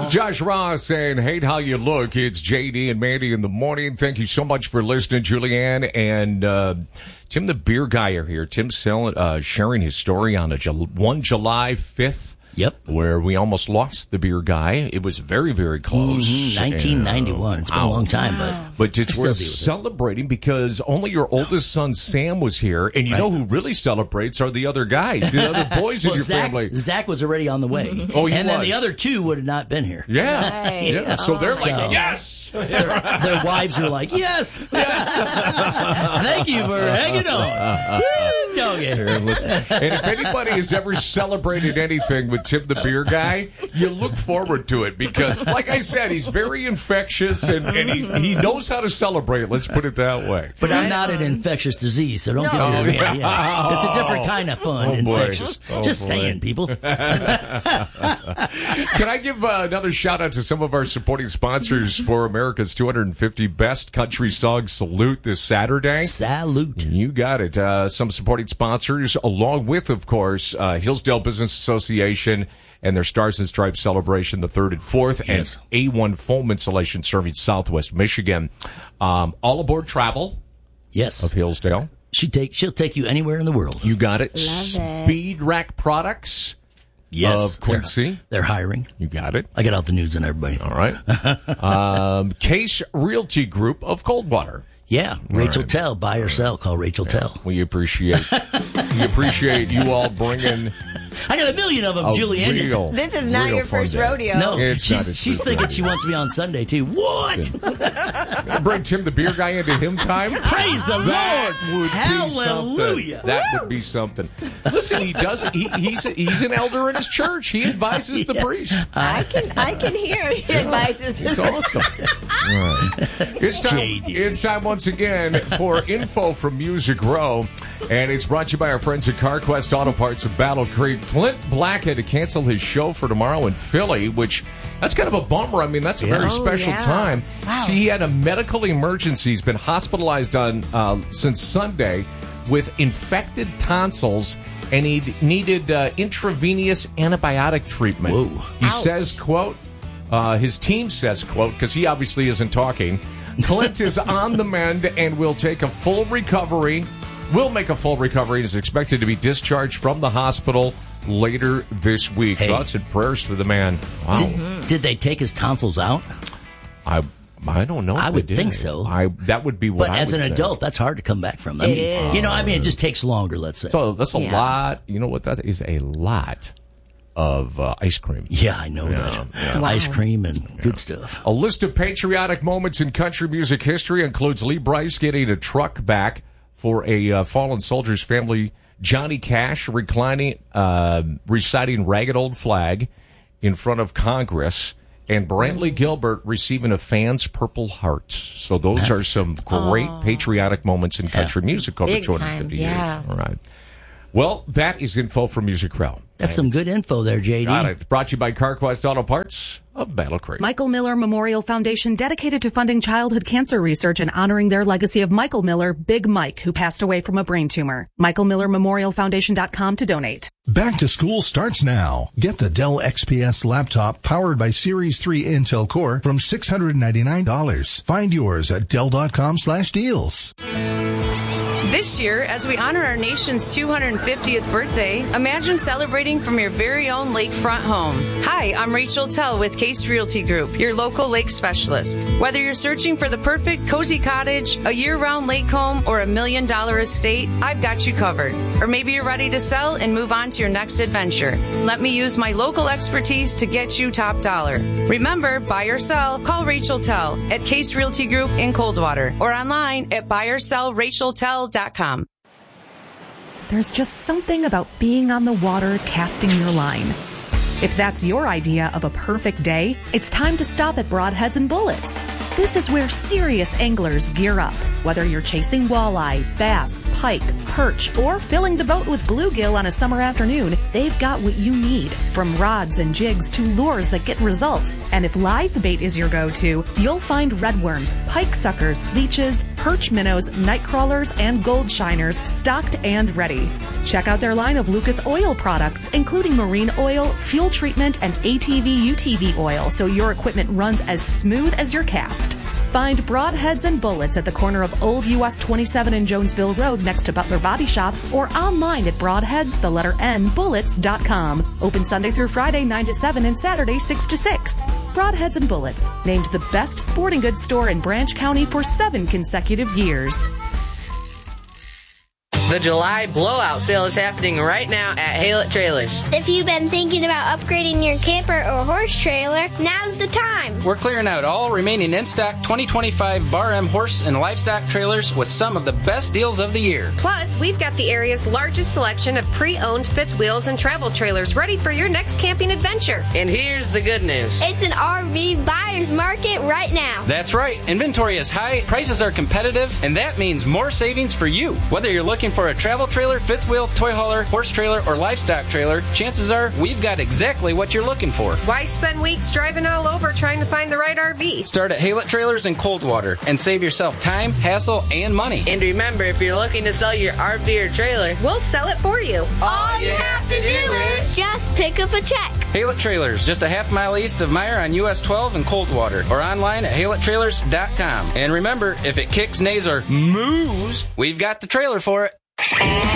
Josh Ross saying, hate how you look. It's JD and Mandy in the morning. Thank you so much for listening, Julianne. And Tim the Beer Guy are here. Tim's sharing his story on one July 5th. Yep. Where we almost lost the beer guy. It was very, very close. 1991. It's been a long time, but we're celebrating because only your oldest son, Sam, was here. And you know who really celebrates are the other guys, the other boys in your family. Zach was already on the way. Oh, and then the other two would have not been here. Yeah. Right. Yeah. So they're like, yes. Their wives are like, yes. Thank you for hanging on. And if anybody has ever celebrated anything with Tim the Beer Guy, you look forward to it because, like I said, he's very infectious and he knows how to celebrate. Let's put it that way. But I'm not an infectious disease, so don't get me wrong. Yeah. It's a different kind of fun, infectious. Just saying, people. Can I give another shout out to some of our supporting sponsors for America's 250 Best Country Songs Salute this Saturday? Salute. You got it. Some supporting sponsors, along with, of course, Hillsdale Business Association and their Stars and Stripes celebration, the 3rd and 4th, yes. and A1 Foam Insulation serving Southwest Michigan. All Aboard Travel, yes, of Hillsdale. She'll take you anywhere in the world. You got it. Love Speed Rack Products, yes, of Quincy. They're hiring. You got it. I got out the news on everybody. All right. Case Realty Group of Coldwater. Yeah, Rachel Tell, buy or sell. Call Rachel Tell. We appreciate you all bringing. I got a million of them, Julianne. This is not your first rodeo. No, she's thinking she wants me on Sunday too. What? Bring Tim the Beer Guy into him time. Praise the Lord! Would Hallelujah! That would be something. Listen, he's an elder in his church. He advises the priest. I can hear he advises. It's awesome. Right. It's time once again for info from Music Row, and it's brought to you by our friends at CarQuest Auto Parts of Battle Creek. Clint Black had to cancel his show for tomorrow in Philly, which that's kind of a bummer. I mean, that's a very special time. Wow. See, he had a medical emergency. He's been hospitalized since Sunday with infected tonsils, and he needed intravenous antibiotic treatment. Whoa. He says, quote, his team says, quote, because he obviously isn't talking, Clint is on the mend and will make a full recovery and is expected to be discharged from the hospital later this week. Hey. Thoughts and prayers for the man. Wow. Did they take his tonsils out? I don't know. I would think so. That would be what But I as would an think. adult, that's hard to come back from. It just takes longer, let's say. So that's a lot. You know what? That is a lot of ice cream. Yeah, I know that. Yeah. Wow. Ice cream and good stuff. A list of patriotic moments in country music history includes Lee Brice getting a truck back for a fallen soldier's family, Johnny Cash reciting Ragged Old Flag in front of Congress, and Brantley Gilbert receiving a fan's Purple Heart. So those are some great patriotic moments in country music over Big 250 time, yeah. years. All right. Well, that is info from Music Row. That's some good info there, JD. Got it. Brought to you by CarQuest Auto Parts of Battle Creek. Michael Miller Memorial Foundation, dedicated to funding childhood cancer research and honoring their legacy of Michael Miller, Big Mike, who passed away from a brain tumor. MichaelMillerMemorialFoundation.com to donate. Back to school starts now. Get the Dell XPS laptop powered by Series 3 Intel Core from $699. Find yours at Dell.com/deals. This year, as we honor our nation's 250th birthday, imagine celebrating from your very own lakefront home. Hi, I'm Rachel Tell with Case Realty Group, your local lake specialist. Whether you're searching for the perfect cozy cottage, a year-round lake home, or $1 million estate, I've got you covered. Or maybe you're ready to sell and move on to your next adventure. Let me use my local expertise to get you top dollar. Remember, buy or sell, call Rachel Tell at Case Realty Group in Coldwater or online at buyersellracheltell.com. There's just something about being on the water casting your line. If that's your idea of a perfect day, it's time to stop at Broadheads and Bullets. This is where serious anglers gear up. Whether you're chasing walleye, bass, pike, perch, or filling the boat with bluegill on a summer afternoon, they've got what you need. From rods and jigs to lures that get results. And if live bait is your go-to, you'll find redworms, pike suckers, leeches, perch minnows, night crawlers, and gold shiners stocked and ready. Check out their line of Lucas Oil products, including marine oil, fuel treatment, and ATV UTV oil, so your equipment runs as smooth as your cast. Find Broadheads and Bullets at the corner of Old US 27 and Jonesville Road next to Butler Body Shop, or online at broadheads.bullets.com. Open Sunday through Friday 9 to 7 and Saturday 6 to 6. Broadheads and Bullets, named the best sporting goods store in Branch County for 7 consecutive years. The July blowout sale is happening right now at Haylett Trailers. If you've been thinking about upgrading your camper or horse trailer, now's the time. We're clearing out all remaining in-stock 2025 Bar M horse and livestock trailers with some of the best deals of the year. Plus, we've got the area's largest selection of pre-owned fifth wheels and travel trailers ready for your next camping adventure. And here's the good news. It's an RV buyer's market right now. That's right. Inventory is high, prices are competitive, and that means more savings for you. Whether you're looking for a travel trailer, fifth wheel, toy hauler, horse trailer, or livestock trailer, chances are we've got exactly what you're looking for. Why spend weeks driving all over trying to find the right RV? Start at Haylett Trailers in Coldwater and save yourself time, hassle, and money. And remember, if you're looking to sell your RV or trailer, we'll sell it for you. All you have to do is just pick up a check. Haylett Trailers, just a half mile east of Meyer on US 12 in Coldwater, or online at HaylettTrailers.com. And remember, if it kicks, neighs, or moos, we've got the trailer for it.